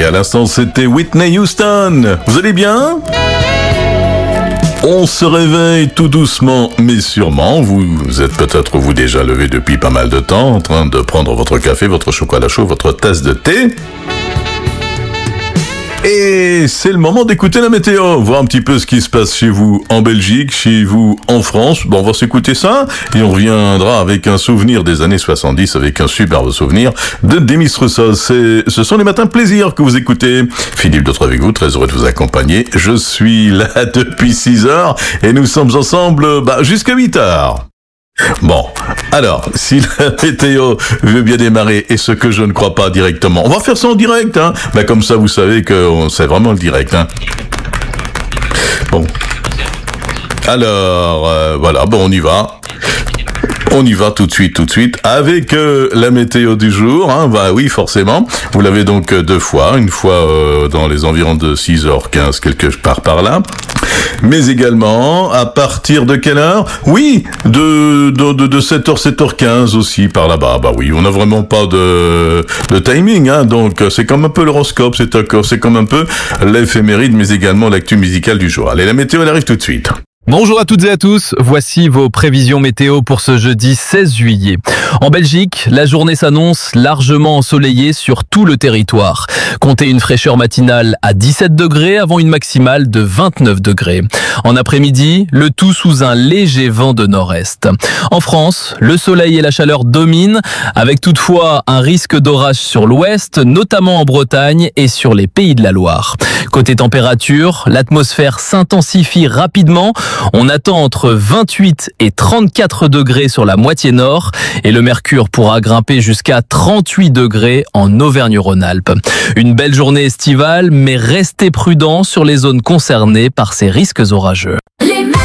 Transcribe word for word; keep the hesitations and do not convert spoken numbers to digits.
Et à l'instant, c'était Whitney Houston. Vous allez bien ? On se réveille tout doucement, mais sûrement. Vous êtes peut-être vous déjà levé depuis pas mal de temps, en train de prendre votre café, votre chocolat chaud, votre tasse de thé. Et c'est le moment d'écouter la météo, voir un petit peu ce qui se passe chez vous en Belgique, chez vous en France. Bon, on va s'écouter ça et on reviendra avec un souvenir des années soixante-dix, avec un superbe souvenir de Demis Roussos. C'est, ce sont les matins plaisir que vous écoutez. Philippe Dautre avec vous, très heureux de vous accompagner. Je suis là depuis six heures et nous sommes ensemble bah, jusqu'à huit heures. Bon, alors, si la météo veut bien démarrer, et ce que je ne crois pas directement, on va faire ça en direct, hein. Bah, comme ça, vous savez que c'est vraiment le direct, hein. Bon. Alors, euh, voilà, bon, on y va. On y va tout de suite, tout de suite, avec euh, la météo du jour, hein, bah oui, forcément. Vous l'avez donc euh, deux fois, une fois euh, dans les environs de six heures quinze, quelque part par là. Mais également, à partir de quelle heure ? Oui, de, de, de, de sept heures, sept heures quinze aussi, par là-bas. Bah oui, on n'a vraiment pas de, de timing, hein, donc c'est comme un peu l'horoscope, c'est, c'est comme un peu l'éphéméride, mais également l'actu musicale du jour. Allez, la météo, elle arrive tout de suite. Bonjour à toutes et à tous, voici vos prévisions météo pour ce jeudi seize juillet. En Belgique, la journée s'annonce largement ensoleillée sur tout le territoire. Comptez une fraîcheur matinale à dix-sept degrés avant une maximale de vingt-neuf degrés. En après-midi, le tout sous un léger vent de nord-est. En France, le soleil et la chaleur dominent, avec toutefois un risque d'orage sur l'ouest, notamment en Bretagne et sur les Pays de la Loire. Côté température, l'atmosphère s'intensifie rapidement. On attend entre vingt-huit et trente-quatre degrés sur la moitié nord et le mercure pourra grimper jusqu'à trente-huit degrés en Auvergne-Rhône-Alpes. Une belle journée estivale, mais restez prudents sur les zones concernées par ces risques orageux.